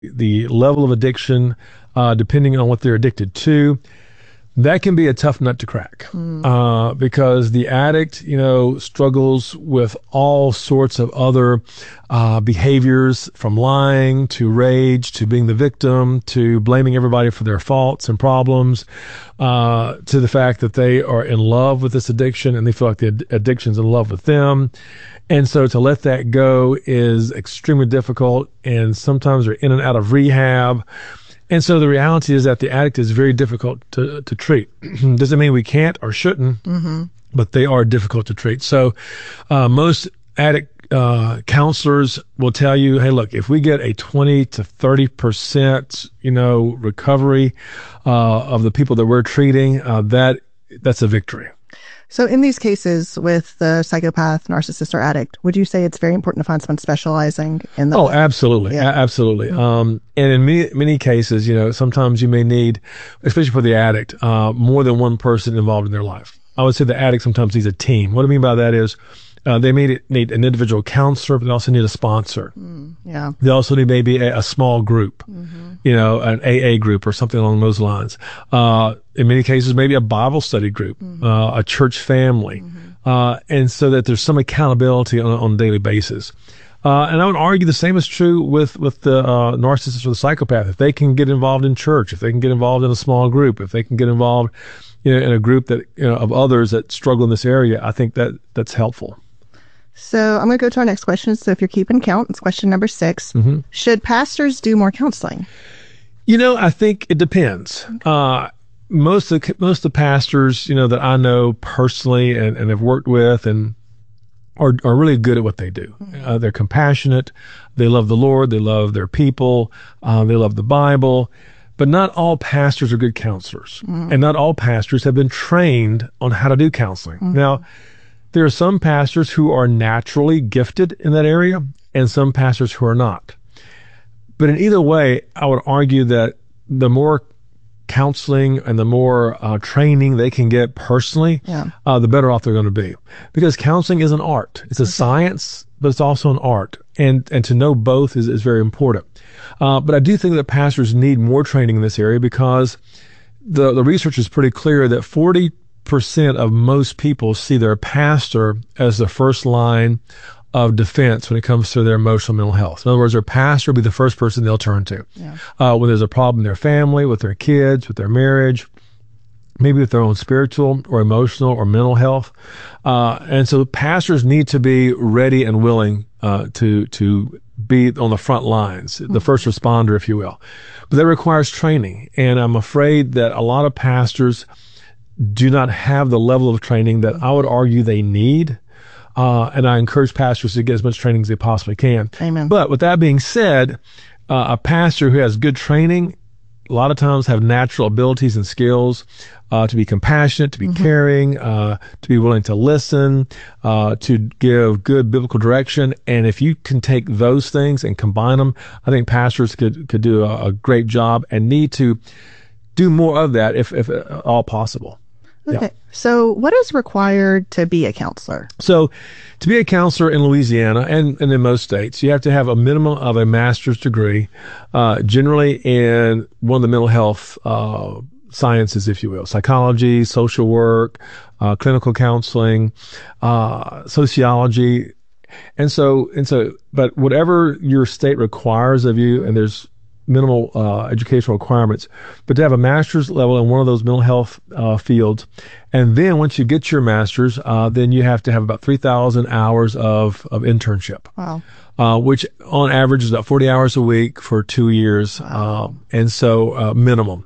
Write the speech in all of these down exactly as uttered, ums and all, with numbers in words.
the level of addiction, uh, depending on what they're addicted to, that can be a tough nut to crack. Mm. Uh, because the addict, you know, struggles with all sorts of other uh, behaviors, from lying to rage to being the victim to blaming everybody for their faults and problems, uh, to the fact that they are in love with this addiction and they feel like the ad- addiction's in love with them. And so to let that go is extremely difficult, and sometimes they're in and out of rehab. And so the reality is that the addict is very difficult to, to treat. Doesn't mean we can't or shouldn't, mm-hmm. but they are difficult to treat. So uh, most addict uh, counselors will tell you, hey, look, if we get a twenty to thirty percent, you know, recovery uh, of the people that we're treating, uh, that that's a victory. So in these cases with the psychopath, narcissist, or addict, would you say it's very important to find someone specializing in the... Oh, absolutely. Yeah. A- absolutely. Mm-hmm. Um, and in many, many cases, you know, sometimes you may need, especially for the addict, uh, more than one person involved in their life. I would say the addict sometimes needs a team. What I mean by that is uh, they may need an individual counselor, but they also need a sponsor. Mm, yeah. They also need maybe a, a small group, mm-hmm. you know, an A A group or something along those lines. Uh, in many cases, maybe a Bible study group, mm-hmm. uh, a church family, mm-hmm. uh, and so that there's some accountability on, on a daily basis. Uh, and I would argue the same is true with, with the uh, narcissist or the psychopath. If they can get involved in church, if they can get involved in a small group, if they can get involved, you know, in a group that, you know, of others that struggle in this area, I think that that's helpful. So I'm going to go to our next question. So if you're keeping count, it's question number six. Mm-hmm. Should pastors do more counseling? You know, I think it depends. Okay. Uh, most of the, most of the pastors, you know, that I know personally and, and have worked with and are, are really good at what they do. Mm-hmm. Uh, they're compassionate. They love the Lord. They love their people. Uh, they love the Bible. But not all pastors are good counselors. Mm-hmm. And not all pastors have been trained on how to do counseling. Mm-hmm. Now, there are some pastors who are naturally gifted in that area and some pastors who are not. But in either way, I would argue that the more counseling and the more uh, training they can get personally, yeah. uh, the better off they're going to be. Because counseling is an art. It's a okay. science, but it's also an art. And and to know both is, is very important. Uh, but I do think that pastors need more training in this area because the, the research is pretty clear that forty percent of most people see their pastor as the first line of defense when it comes to their emotional mental health. In other words, their pastor will be the first person they'll turn to. Yeah. Uh, when there's a problem in their family, with their kids, with their marriage, maybe with their own spiritual or emotional or mental health. Uh, and so pastors need to be ready and willing uh, to to be on the front lines, mm-hmm. the first responder, if you will. But that requires training. And I'm afraid that a lot of pastors do not have the level of training that I would argue they need. Uh, and I encourage pastors to get as much training as they possibly can. Amen. But with that being said, uh, a pastor who has good training, a lot of times have natural abilities and skills uh, to be compassionate, to be mm-hmm. caring, uh, to be willing to listen, uh, to give good biblical direction. And if you can take those things and combine them, I think pastors could, could do a, a great job and need to do more of that if, if at all possible. Okay. Yeah. So what is required to be a counselor? So to be a counselor in Louisiana and, and in most states, you have to have a minimum of a master's degree, uh, generally in one of the mental health uh, sciences, if you will, psychology, social work, uh, clinical counseling, uh, sociology. And so, and so, but whatever your state requires of you, and there's minimal uh, educational requirements, but to have a master's level in one of those mental health uh, fields. And then once you get your master's, uh, then you have to have about three thousand hours of, of internship. Wow. Uh, which on average is about forty hours a week for two years. Wow. Um, and so uh, minimum.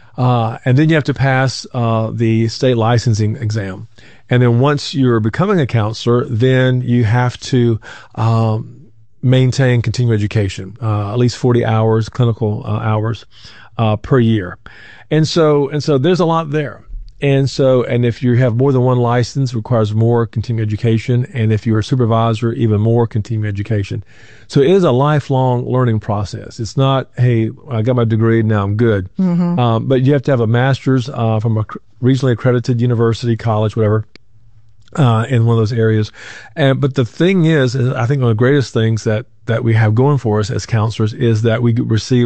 Uh, and then you have to pass uh, the state licensing exam. And then once you're becoming a counselor, then you have to um, maintain continuing education, uh, at least forty hours, clinical uh, hours uh, per year. And so, and so there's a lot there. And so, and if you have more than one license, it requires more continuing education. And if you're a supervisor, even more continuing education. So it is a lifelong learning process. It's not, hey, I got my degree, now I'm good. Mm-hmm. Um, but you have to have a master's uh, from a regionally accredited university, college, whatever, uh, in one of those areas. And, but the thing is, is, I think one of the greatest things that that we have going for us as counselors is that we receive